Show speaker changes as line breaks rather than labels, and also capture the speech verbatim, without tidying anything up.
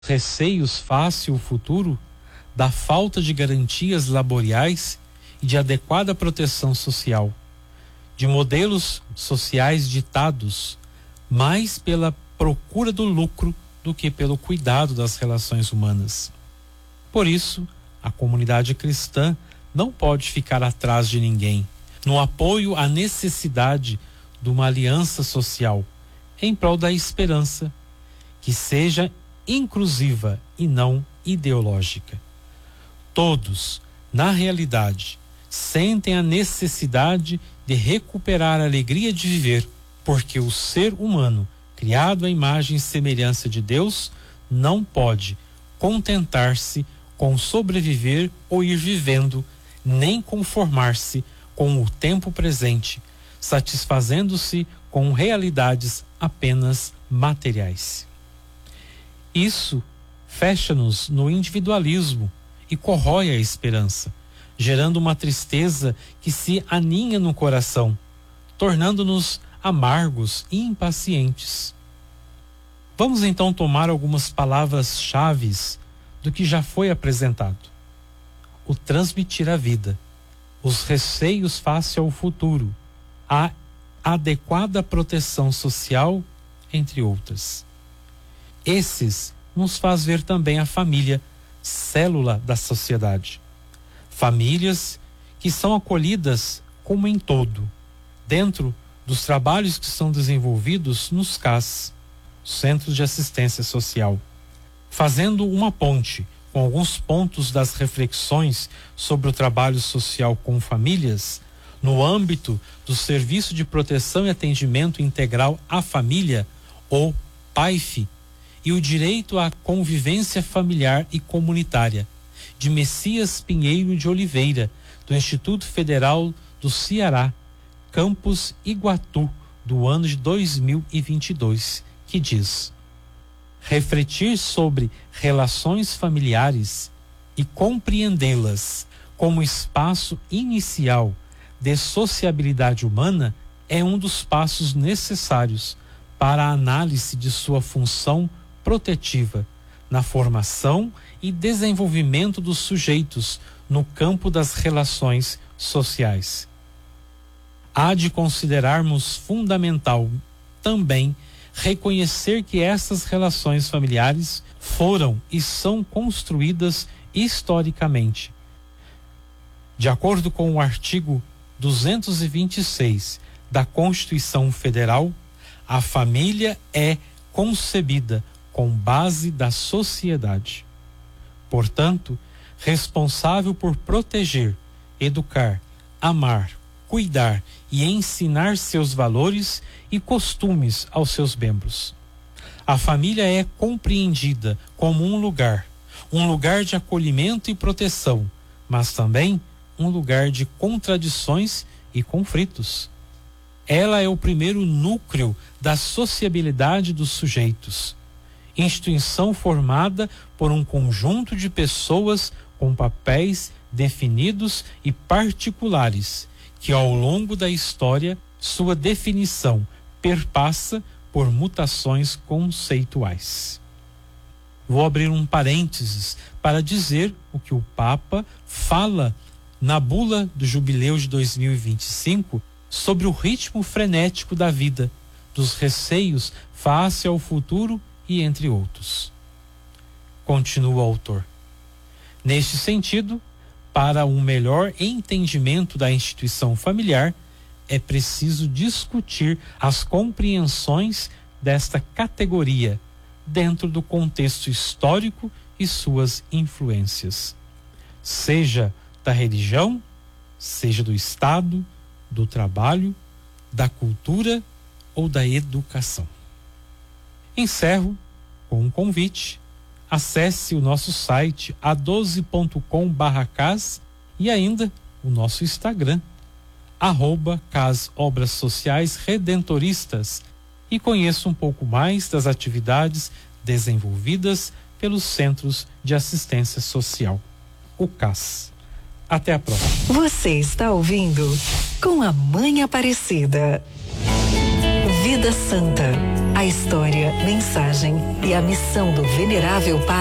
receios face ao futuro, da falta de garantias laboriais e de adequada proteção social, de modelos sociais ditados mais pela procura do lucro do que pelo cuidado das relações humanas. Por isso, a comunidade cristã não pode ficar atrás de ninguém no apoio à necessidade de uma aliança social em prol da esperança, que seja inclusiva e não ideológica. Todos, na realidade, sentem a necessidade de recuperar a alegria de viver, porque o ser humano, criado à imagem e semelhança de Deus, não pode contentar-se com sobreviver ou ir vivendo, nem conformar-se com o tempo presente, satisfazendo-se com realidades apenas materiais. Isso fecha-nos no individualismo e corrói a esperança, gerando uma tristeza que se aninha no coração, tornando-nos amargos e impacientes. Vamos então tomar algumas palavras-chave do que já foi apresentado. O transmitir a vida, os receios face ao futuro, a adequada proteção social, entre outras. Esses nos faz ver também a família, célula da sociedade. Famílias que são acolhidas como em todo, dentro dos trabalhos que são desenvolvidos nos C A S, Centros de Assistência Social, fazendo uma ponte com alguns pontos das reflexões sobre o trabalho social com famílias, no âmbito do Serviço de Proteção e Atendimento Integral à Família, ou P A I F, e o direito à convivência familiar e comunitária, de Messias Pinheiro de Oliveira, do Instituto Federal do Ceará, Campus Iguatu, do ano de dois mil e vinte e dois, que diz: refletir sobre relações familiares e compreendê-las como espaço inicial de sociabilidade humana é um dos passos necessários para a análise de sua função protetiva na formação e desenvolvimento dos sujeitos no campo das relações sociais. Há de considerarmos fundamental também reconhecer que essas relações familiares foram e são construídas historicamente. De acordo com o artigo duzentos e vinte e seis da Constituição Federal, a família é concebida com base da sociedade. Portanto, responsável por proteger, educar, amar, cuidar e ensinar seus valores e costumes aos seus membros. A família é compreendida como um lugar, um lugar de acolhimento e proteção, mas também um lugar de contradições e conflitos. Ela é o primeiro núcleo da sociabilidade dos sujeitos, instituição formada por um conjunto de pessoas com papéis definidos e particulares, que ao longo da história sua definição perpassa por mutações conceituais. Vou abrir um parênteses para dizer o que o Papa fala na bula do Jubileu de dois mil e vinte e cinco sobre o ritmo frenético da vida, dos receios face ao futuro e entre outros. Continua o autor. Neste sentido, para um melhor entendimento da instituição familiar, é preciso discutir as compreensões desta categoria dentro do contexto histórico e suas influências, seja da religião, seja do Estado, do trabalho, da cultura ou da educação. Encerro com um convite. Acesse o nosso site a doze ponto com barra cas e ainda o nosso Instagram, arroba Cas Obras Sociais Redentoristas, e conheça um pouco mais das atividades desenvolvidas pelos Centros de Assistência Social, o C A S. Até a próxima.
Você está ouvindo Com a Mãe Aparecida. Vida Santa. A história, mensagem e a missão do venerável Padre